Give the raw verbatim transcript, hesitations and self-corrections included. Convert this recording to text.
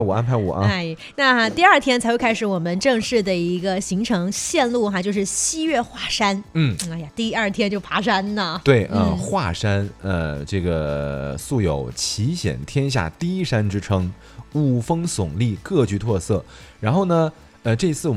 我安排我啊。 哎，那第二天才会开始我们正式的一个行程线路哈，就是西岳华山。 嗯， 哎呀，第二天就爬山呢。 对啊、呃嗯华山呃，这个素有奇险天下第一山之称，五峰耸立，各具特色。然后呢，呃，这一次我们